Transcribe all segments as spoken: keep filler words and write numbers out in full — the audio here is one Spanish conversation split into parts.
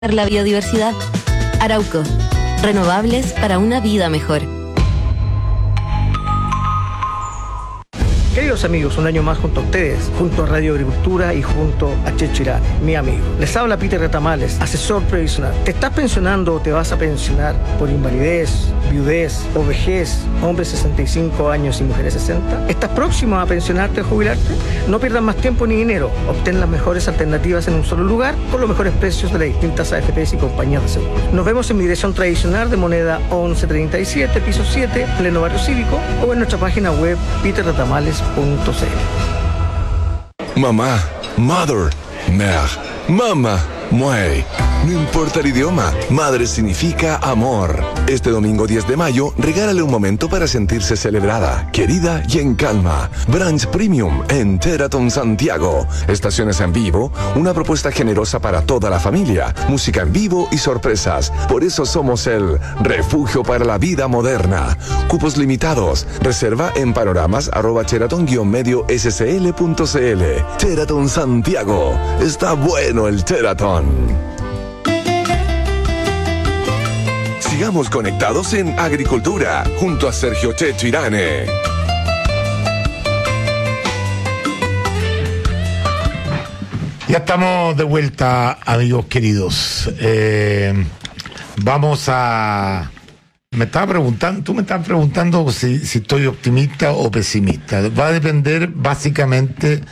la biodiversidad. Arauco, renovables para una vida mejor. Queridos amigos, un año más junto a ustedes, junto a Radio Agricultura y junto a Checho Irane, mi amigo. Les habla Peter Retamales, asesor previsional. ¿Te estás pensionando o te vas a pensionar por invalidez, viudez o vejez, hombres sesenta y cinco años y mujeres sesenta? ¿Estás próximo a pensionarte o jubilarte? No pierdas más tiempo ni dinero. Obtén las mejores alternativas en un solo lugar con los mejores precios de las distintas A F Pes y compañías de seguros. Nos vemos en mi dirección tradicional de Moneda once treinta y siete, piso siete, pleno barrio cívico, o en nuestra página web peter retamales punto c l. Mamá, mother, mère, mama, muey. No importa el idioma, madre significa amor. Este domingo diez de mayo, regálale un momento para sentirse celebrada, querida y en calma. Brunch Premium en Teraton Santiago. Estaciones en vivo, una propuesta generosa para toda la familia, música en vivo y sorpresas. Por eso somos el refugio para la vida moderna. Cupos limitados. Reserva en panoramas arroba teraton guion medio scl punto cl. Teraton Santiago. Está bueno el Teraton. Sigamos conectados en Agricultura, junto a Sergio Checho Irane. Ya estamos de vuelta, amigos queridos. Eh, vamos a... Me estaba preguntando, tú me estás preguntando si, si estoy optimista o pesimista. Va a depender básicamente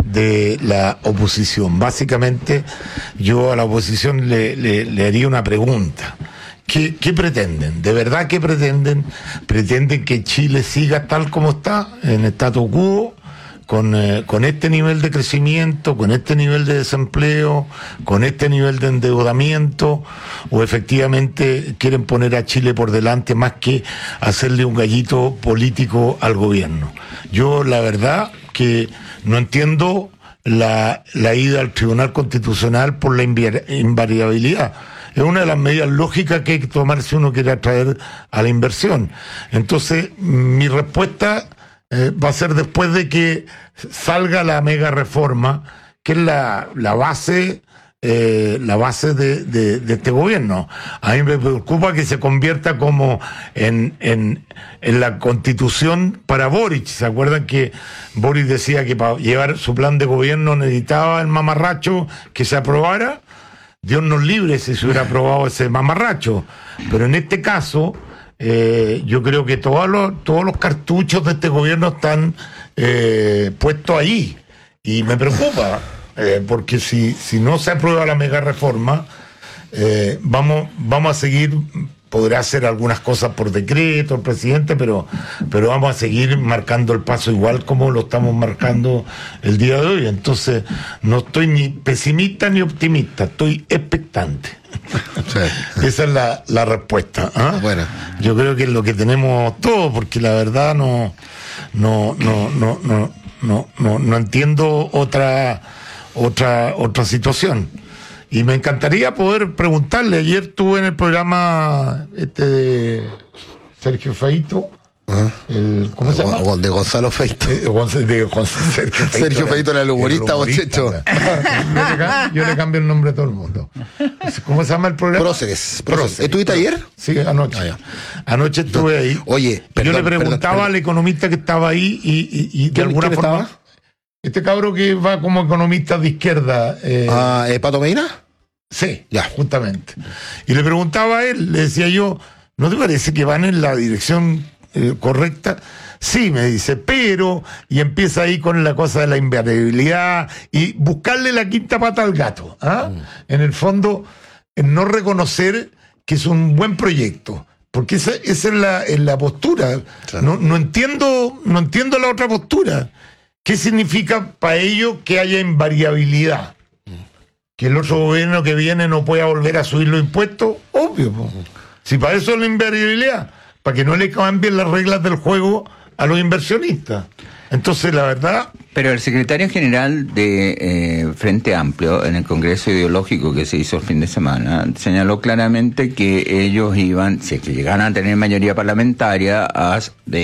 de la oposición. Básicamente, yo a la oposición le, le, le haría una pregunta. ¿Qué, ¿Qué pretenden? ¿De verdad qué pretenden? ¿Pretenden que Chile siga tal como está, en statu quo, con, eh, con este nivel de crecimiento, con este nivel de desempleo, con este nivel de endeudamiento? ¿O efectivamente quieren poner a Chile por delante más que hacerle un gallito político al gobierno? Yo la verdad que no entiendo la, la ida al Tribunal Constitucional por la invariabilidad. Es una de las medidas lógicas que hay que tomar si uno quiere atraer a la inversión. Entonces, mi respuesta eh, va a ser después de que salga la mega reforma, que es la, la base, eh, la base de, de, de este gobierno. A mí me preocupa que se convierta como en, en, en la constitución para Boric. ¿Se acuerdan que Boric decía que para llevar su plan de gobierno necesitaba el mamarracho que se aprobara? Dios nos libre si se hubiera aprobado ese mamarracho, pero en este caso eh, yo creo que todos los, todos los cartuchos de este gobierno están eh, puestos ahí, y me preocupa, eh, porque si, si no se aprueba la mega reforma, eh, vamos, vamos a seguir. Podrá hacer algunas cosas por decreto el presidente, pero, pero vamos a seguir marcando el paso igual como lo estamos marcando el día de hoy. Entonces, no estoy ni pesimista ni optimista, estoy expectante. Sí. Esa es la, la respuesta. ¿eh? Bueno. Yo creo que es lo que tenemos todos, porque la verdad no, no, no, no, no, no, no, no entiendo otra, otra, otra situación. Y me encantaría poder preguntarle. Ayer estuve en el programa este de Sergio Feito. ¿Ah? El, ¿Cómo se llama? De Gonzalo Feito. Eh, de Gonzalo, Sergio Feito, Sergio Feito era el humorista, Bochecho. Yo, yo le cambio el nombre a todo el mundo. ¿Cómo se llama el programa? Próceres. Próceres. ¿Estuviste ayer? Sí, anoche. Ah, anoche estuve ahí. Oye, perdón, yo le preguntaba perdón, perdón. al economista que estaba ahí y, y, y de alguna forma... Estaba? Este cabro que va como economista de izquierda. Eh, ah, ¿eh, ¿Pato Medina? Sí, ya, justamente. Y le preguntaba a él, le decía yo, ¿no te parece que van en la dirección eh, correcta? Sí, me dice, pero, y empieza ahí con la cosa de la invariabilidad y buscarle la quinta pata al gato. ¿ah? Mm. En el fondo, en no reconocer que es un buen proyecto. Porque esa, esa es, la, es la postura. Claro. No, no entiendo, no entiendo la otra postura. ¿Qué significa para ellos que haya invariabilidad? ¿Que el otro gobierno que viene no pueda volver a subir los impuestos? Obvio. Po. Si para eso es la invariabilidad, para que no le cambien las reglas del juego a los inversionistas. Entonces, la verdad... Pero el secretario general de eh, Frente Amplio, en el Congreso Ideológico que se hizo el fin de semana, señaló claramente que ellos iban, si es que llegaran a tener mayoría parlamentaria, a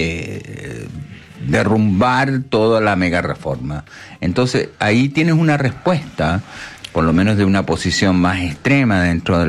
de, derrumbar toda la mega reforma. Entonces, ahí tienes una respuesta por lo menos de una posición más extrema dentro de